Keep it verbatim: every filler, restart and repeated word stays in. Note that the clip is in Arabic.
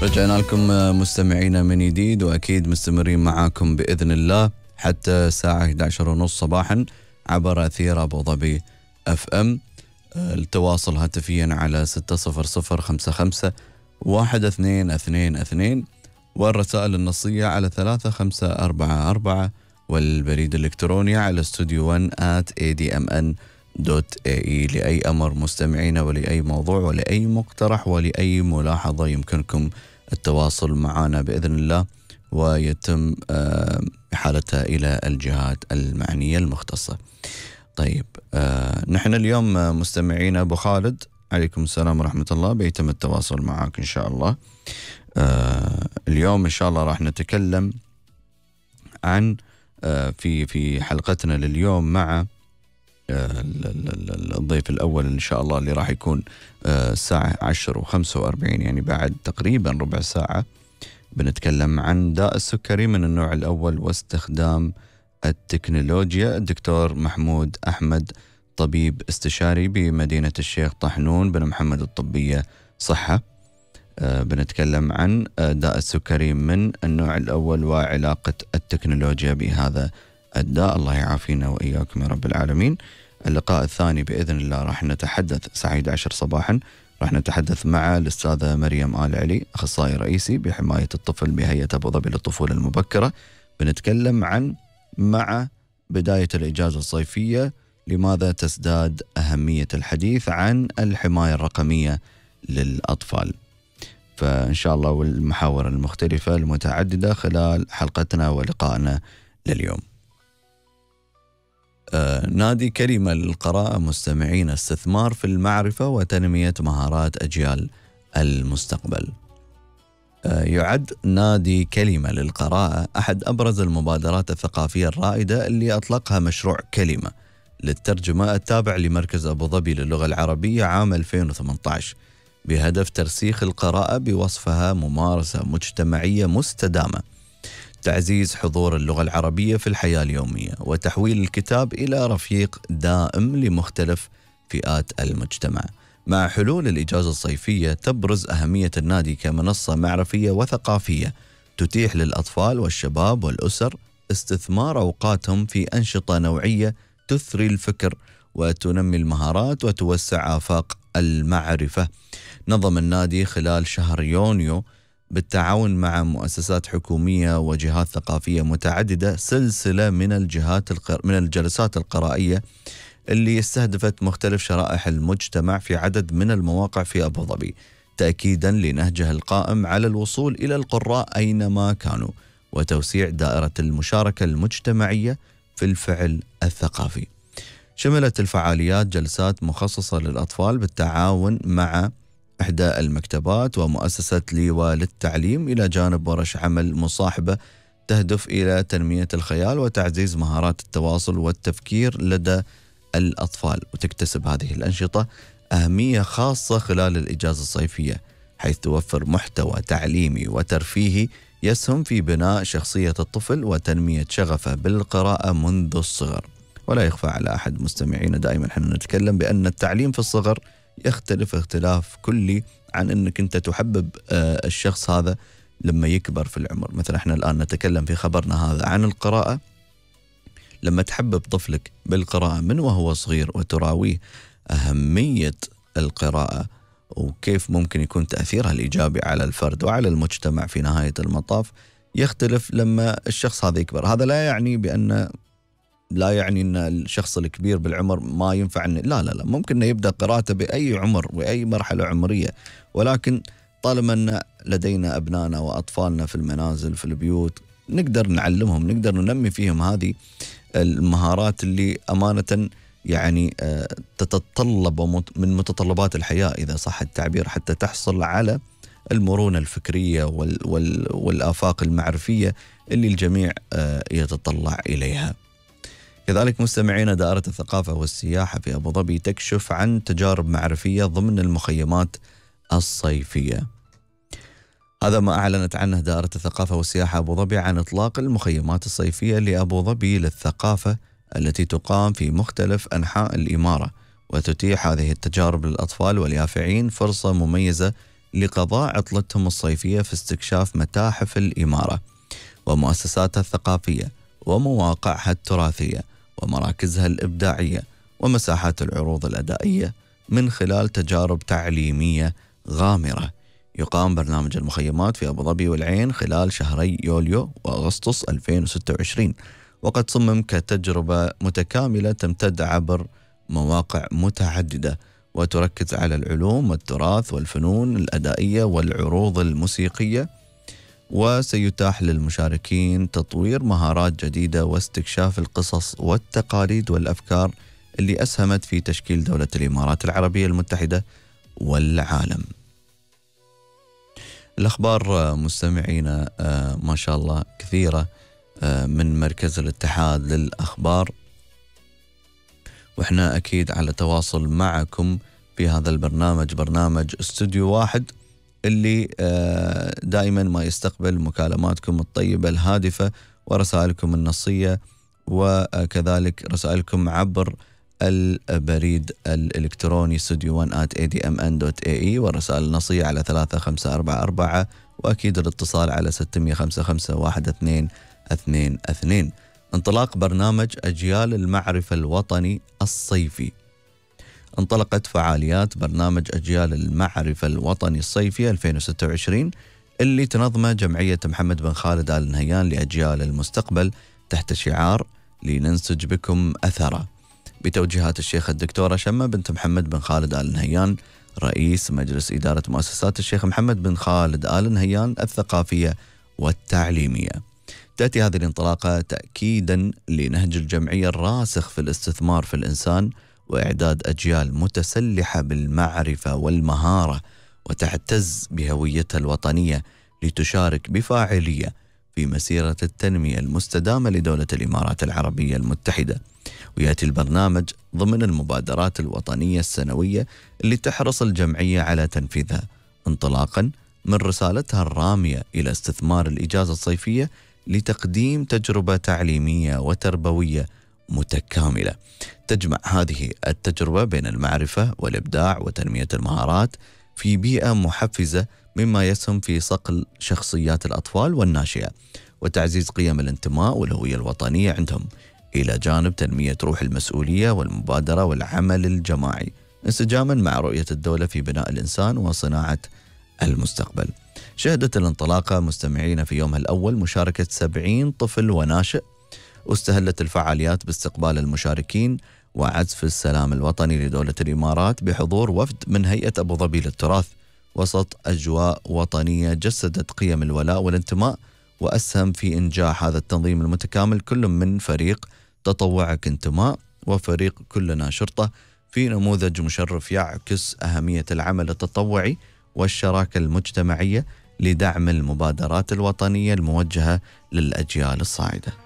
رجعنا لكم مستمعينا من جديد، وأكيد مستمرين معاكم بإذن الله حتى الساعة إحدى عشر وثلاثين صباحا عبر أثير أبو ظبي أف أم. التواصل هاتفيا على ستة صفر صفر خمسة خمسة واحد اثنين اثنين اثنين، والرسائل النصية على ثلاثة خمسة أربعة أربعة، والبريد الإلكتروني على استوديو واحد آت إيه دي إم إن دوت إيه إي لأي أمر مستمعينا، ولأي موضوع ولأي مقترح ولأي ملاحظة يمكنكم التواصل معنا بإذن الله، ويتم إحالتها إلى الجهات المعنية المختصة. طيب، آه نحن اليوم مستمعين أبو خالد، عليكم السلام ورحمة الله، بيتم التواصل معك إن شاء الله. آه اليوم إن شاء الله راح نتكلم عن آه في في حلقتنا لليوم مع آه الضيف الأول إن شاء الله، اللي راح يكون آه الساعة عشر وخمسة وأربعين، يعني بعد تقريبا ربع ساعة. بنتكلم عن داء السكري من النوع الأول واستخدام التكنولوجيا. الدكتور محمود أحمد، طبيب استشاري بمدينة الشيخ طحنون بن محمد الطبية صحة. آه بنتكلم عن داء السكري من النوع الأول وعلاقة التكنولوجيا بهذا الداء. الله يعافينا وإياكم يا رب العالمين. اللقاء الثاني بإذن الله راح نتحدث الساعة إحدى عشر صباحا، راح نتحدث مع الأستاذة مريم آل علي، أخصائي رئيسي بحماية الطفل بهيئة أبو ظبي للطفولة المبكرة. بنتكلم عن مع بداية الإجازة الصيفية لماذا تزداد أهمية الحديث عن الحماية الرقمية للأطفال. فإن شاء الله والمحاور المختلفة المتعددة خلال حلقتنا ولقائنا لليوم. آه نادي كلمة للقراءة مستمعين، استثمار في المعرفة وتنمية مهارات أجيال المستقبل. آه يعد نادي كلمة للقراءة أحد أبرز المبادرات الثقافية الرائدة اللي أطلقها مشروع كلمة للترجمة التابع لمركز أبو ظبي للغة العربية عام ألفين وثمانية عشر، بهدف ترسيخ القراءة بوصفها ممارسة مجتمعية مستدامة، تعزيز حضور اللغة العربية في الحياة اليومية، وتحويل الكتاب إلى رفيق دائم لمختلف فئات المجتمع. مع حلول الإجازة الصيفية تبرز أهمية النادي كمنصة معرفية وثقافية تتيح للأطفال والشباب والأسر استثمار أوقاتهم في أنشطة نوعية تثري الفكر وتنمي المهارات وتوسع آفاق المعرفة. نظم النادي خلال شهر يونيو بالتعاون مع مؤسسات حكومية وجهات ثقافية متعددة سلسلة من الجهات القر... من الجلسات القرائية اللي استهدفت مختلف شرائح المجتمع في عدد من المواقع في أبو ظبي، تأكيدا لنهجه القائم على الوصول إلى القراء أينما كانوا وتوسيع دائرة المشاركة المجتمعية في الفعل الثقافي. شملت الفعاليات جلسات مخصصة للأطفال بالتعاون مع إحدى المكتبات ومؤسسة ليوا للتعليم، إلى جانب ورش عمل مصاحبة تهدف إلى تنمية الخيال وتعزيز مهارات التواصل والتفكير لدى الأطفال. وتكتسب هذه الأنشطة أهمية خاصة خلال الإجازة الصيفية، حيث توفر محتوى تعليمي وترفيهي يسهم في بناء شخصية الطفل وتنمية شغفه بالقراءة منذ الصغر. ولا يخفى على أحد مستمعينا، دائما احنا نتكلم بأن التعليم في الصغر يختلف اختلاف كلي عن أنك أنت تحبب الشخص هذا لما يكبر في العمر. مثلا احنا الآن نتكلم في خبرنا هذا عن القراءة، لما تحبب طفلك بالقراءة من وهو صغير وتراويه أهمية القراءة وكيف ممكن يكون تأثيرها الإيجابي على الفرد وعلى المجتمع في نهاية المطاف، يختلف لما الشخص هذا يكبر. هذا لا يعني بأن لا يعني أن الشخص الكبير بالعمر ما ينفع أن لا لا لا ممكن أن يبدأ قراءته بأي عمر وأي مرحلة عمرية، ولكن طالما أن لدينا أبنائنا وأطفالنا في المنازل في البيوت نقدر نعلمهم، نقدر ننمي فيهم هذه المهارات اللي أمانة يعني تتطلب من متطلبات الحياة إذا صح التعبير، حتى تحصل على المرونة الفكرية وال وال والآفاق المعرفية اللي الجميع يتطلع إليها. كذلك مستمعين، دائرة الثقافة والسياحة في أبو ظبي تكشف عن تجارب معرفية ضمن المخيمات الصيفية. هذا ما أعلنت عنه دائرة الثقافة والسياحة أبو ظبي عن إطلاق المخيمات الصيفية لأبو ظبي للثقافة التي تقام في مختلف أنحاء الإمارة، وتتيح هذه التجارب للأطفال واليافعين فرصة مميزة لقضاء عطلتهم الصيفية في استكشاف متاحف الإمارة ومؤسساتها الثقافية ومواقعها التراثية ومراكزها الإبداعية ومساحات العروض الأدائية من خلال تجارب تعليمية غامرة. يقام برنامج المخيمات في أبو ظبي والعين خلال شهري يوليو وأغسطس ألفين وستة وعشرين، وقد صمم كتجربة متكاملة تمتد عبر مواقع متعددة وتركز على العلوم والتراث والفنون الأدائية والعروض الموسيقية، وسيتاح للمشاركين تطوير مهارات جديدة واستكشاف القصص والتقاليد والأفكار اللي أسهمت في تشكيل دولة الإمارات العربية المتحدة والعالم. الأخبار مستمعينا ما شاء الله كثيرة من مركز الاتحاد للأخبار، وإحنا أكيد على تواصل معكم في هذا البرنامج، برنامج استوديو واحد، اللي دائما ما يستقبل مكالماتكم الطيبة الهادفة ورسائلكم النصية، وكذلك رسائلكم عبر البريد الإلكتروني استوديو واحد آت إيه دي إم إن دوت إيه إي، والرسائل النصية على ثلاثة خمسة أربعة أربعة، وأكيد الاتصال على ستة خمسة خمسة واحد اثنين اثنين اثنين. انطلاق برنامج أجيال المعرفة الوطني الصيفي. انطلقت فعاليات برنامج أجيال المعرفة الوطني الصيفي ألفين وستة وعشرين اللي تنظمه جمعية محمد بن خالد آل نهيان لأجيال المستقبل تحت شعار لننسج بكم أثرا، بتوجيهات الشيخ الدكتورة شمة بنت محمد بن خالد آل نهيان رئيس مجلس إدارة مؤسسات الشيخ محمد بن خالد آل نهيان الثقافية والتعليمية. تأتي هذه الانطلاقة تأكيدا لنهج الجمعية الراسخ في الاستثمار في الإنسان وإعداد أجيال متسلحة بالمعرفة والمهارة وتعتز بهويتها الوطنية لتشارك بفاعلية في مسيرة التنمية المستدامة لدولة الإمارات العربية المتحدة. ويأتي البرنامج ضمن المبادرات الوطنية السنوية اللي تحرص الجمعية على تنفيذها، انطلاقا من رسالتها الرامية إلى استثمار الإجازة الصيفية لتقديم تجربة تعليمية وتربوية متكاملة تجمع هذه التجربة بين المعرفة والإبداع وتنمية المهارات في بيئة محفزة، مما يسهم في صقل شخصيات الأطفال والناشئة وتعزيز قيم الانتماء والهوية الوطنية عندهم، إلى جانب تنمية روح المسؤولية والمبادرة والعمل الجماعي، انسجاما مع رؤية الدولة في بناء الإنسان وصناعة المستقبل. شهدت الانطلاقة مستمعين في يومها الأول مشاركة سبعين طفل وناشئ، واستهلت الفعاليات باستقبال المشاركين وعزف السلام الوطني لدولة الإمارات بحضور وفد من هيئة أبو ظبي للتراث، وسط أجواء وطنية جسدت قيم الولاء والانتماء، وأسهم في إنجاح هذا التنظيم المتكامل كل من فريق تطوعك انتماء وفريق كلنا شرطة، في نموذج مشرف يعكس أهمية العمل التطوعي والشراكة المجتمعية لدعم المبادرات الوطنية الموجهة للأجيال الصاعدة.